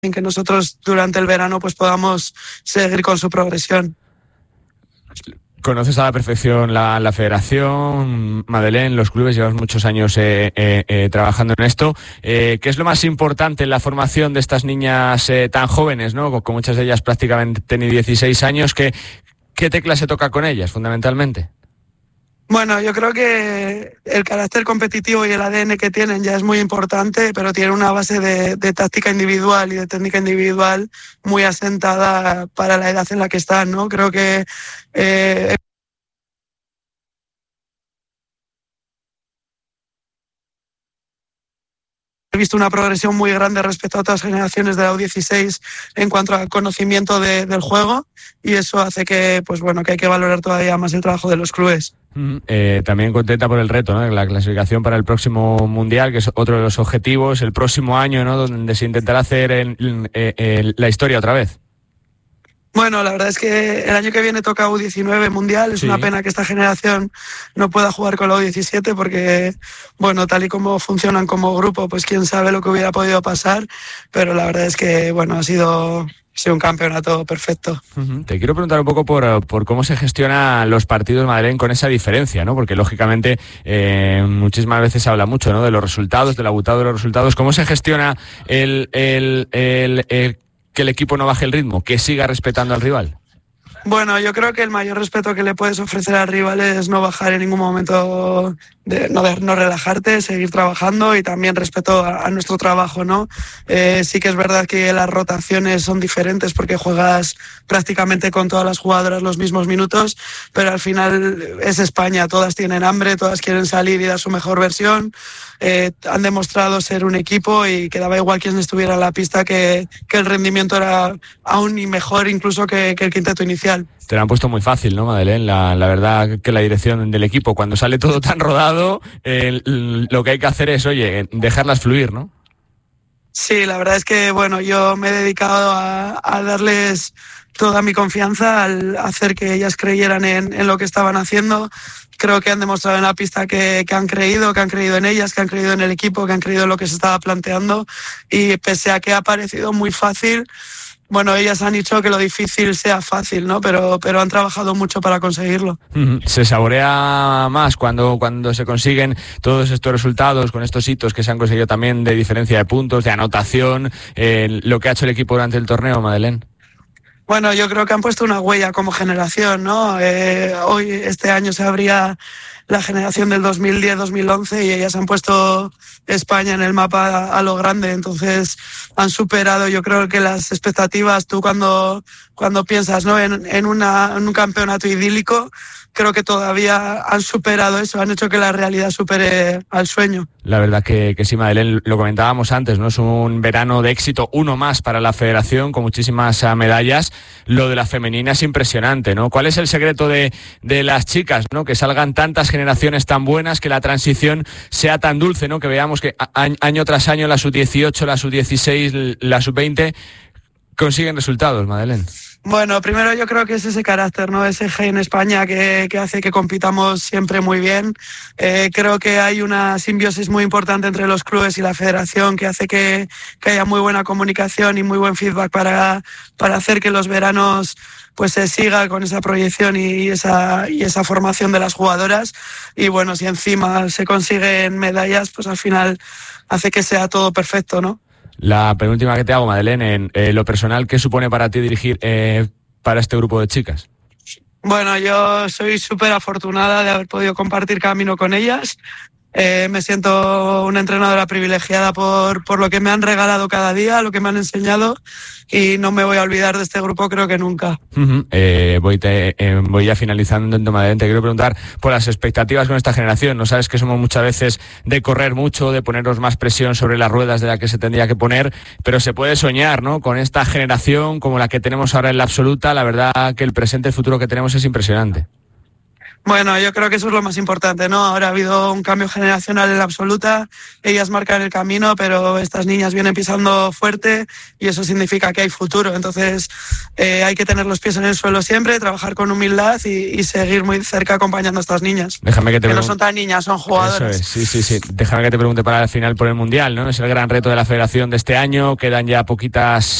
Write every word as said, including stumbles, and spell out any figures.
en que nosotros durante el verano pues podamos seguir con su progresión. Conoces a la perfección la, la federación, Madeleine, los clubes, llevas muchos años eh, eh, eh, trabajando en esto. Eh, ¿Qué es lo más importante en la formación de estas niñas eh, tan jóvenes, ¿no? Con, con muchas de ellas prácticamente tienen dieciséis años. ¿Qué, qué tecla se toca con ellas, fundamentalmente? Bueno, yo creo que el carácter competitivo y el A D N que tienen ya es muy importante, pero tienen una base de, de táctica individual y de técnica individual muy asentada para la edad en la que están, ¿no? Creo que eh, he visto una progresión muy grande respecto a otras generaciones de la U dieciséis en cuanto al conocimiento de, del juego, y eso hace que, pues bueno, que hay que valorar todavía más el trabajo de los clubes. Mm, eh, también contenta por el reto, ¿no? La clasificación para el próximo Mundial, que es otro de los objetivos, el próximo año, ¿no? Donde se intentará hacer en, en, en la historia otra vez. Bueno, la verdad es que el año que viene toca U diecinueve Mundial. Es sí. Una pena que esta generación no pueda jugar con la U diecisiete porque, bueno, tal y como funcionan como grupo, pues quién sabe lo que hubiera podido pasar. Pero la verdad es que, bueno, ha sido... Sí, un campeonato perfecto. Uh-huh. Te quiero preguntar un poco por, por cómo se gestionan los partidos, Madeleine, con esa diferencia, ¿no? Porque lógicamente eh, muchísimas veces se habla mucho, ¿no? De los resultados, del abultado de los resultados. ¿Cómo se gestiona el, el, el, el que el equipo no baje el ritmo, que siga respetando al rival? Bueno, yo creo que el mayor respeto que le puedes ofrecer al rival es no bajar en ningún momento, de, no, de, no relajarte, seguir trabajando, y también respeto a, a nuestro trabajo, ¿no? Eh, sí que es verdad que las rotaciones son diferentes porque juegas prácticamente con todas las jugadoras los mismos minutos, pero al final es España, todas tienen hambre, todas quieren salir y dar su mejor versión. Eh, han demostrado ser un equipo y que daba igual quién estuviera en la pista, que, que el rendimiento era aún y mejor incluso que, que el quinteto inicial. Te lo han puesto muy fácil, ¿no, Madeleine? La, la verdad que la dirección del equipo, cuando sale todo tan rodado, eh, lo que hay que hacer es, oye, dejarlas fluir, ¿no? Sí, la verdad es que, bueno, yo me he dedicado a, a darles toda mi confianza, al hacer que ellas creyeran en, en lo que estaban haciendo. Creo que han demostrado en la pista que, que han creído, que han creído en ellas, que han creído en el equipo, que han creído en lo que se estaba planteando, y pese a que ha parecido muy fácil, bueno, ellas han dicho que lo difícil sea fácil, ¿no? Pero, pero han trabajado mucho para conseguirlo. Se saborea más cuando, cuando se consiguen todos estos resultados, con estos hitos que se han conseguido también de diferencia de puntos, de anotación, eh, lo que ha hecho el equipo durante el torneo, Madeleine. Bueno, yo creo que han puesto una huella como generación, ¿no? Eh, hoy, este año, se abría la generación del dos mil diez dos mil once y ellas han puesto España en el mapa a, a lo grande. Entonces han superado, yo creo, que las expectativas. Tú cuando, cuando piensas, ¿no? en, en, una, en un campeonato idílico, creo que todavía han superado eso, han hecho que la realidad supere al sueño. La verdad que, que sí, Madeleine, lo comentábamos antes, ¿no? Es un verano de éxito, uno más para la federación, con muchísimas uh, medallas. Lo de la femenina es impresionante, ¿no? ¿Cuál es el secreto de, de las chicas, ¿no? Que salgan tantas generaciones tan buenas, que la transición sea tan dulce, ¿no? Que veamos que a, año tras año la sub dieciocho, la sub dieciséis, la sub veinte consiguen resultados, Madeleine. Bueno, primero yo creo que es ese carácter, ¿no? Ese gen en España que, que hace que compitamos siempre muy bien. Eh, creo que hay una simbiosis muy importante entre los clubes y la federación que hace que, que haya muy buena comunicación y muy buen feedback para, para hacer que los veranos pues se siga con esa proyección y esa, y esa formación de las jugadoras. Y bueno, si encima se consiguen medallas, pues al final hace que sea todo perfecto, ¿no? La penúltima que te hago, Madeleine, en eh, lo personal, ¿qué supone para ti dirigir eh, para este grupo de chicas? Bueno, yo soy súper afortunada de haber podido compartir camino con ellas. Eh, me siento una entrenadora privilegiada por, por lo que me han regalado cada día, lo que me han enseñado, y no me voy a olvidar de este grupo, creo que nunca. Uh-huh. eh, voy, te, eh, voy ya finalizando en Madeleine. Te quiero preguntar por las expectativas con esta generación. No sabes que somos muchas veces de correr mucho, de ponernos más presión sobre las ruedas de la que se tendría que poner, pero se puede soñar, ¿no? Con esta generación como la que tenemos ahora en la absoluta. La verdad que el presente, el futuro que tenemos es impresionante. Bueno, yo creo que eso es lo más importante, ¿no? Ahora ha habido un cambio generacional en la absoluta, ellas marcan el camino, pero estas niñas vienen pisando fuerte y eso significa que hay futuro. Entonces eh, hay que tener los pies en el suelo siempre, trabajar con humildad y, y seguir muy cerca acompañando a estas niñas. Déjame que te que pregun- no son tan niñas, son jugadoras. Eso es, sí, sí, sí. Déjame que te pregunte para el final por el Mundial, ¿no? Es el gran reto de la federación de este año, quedan ya poquitas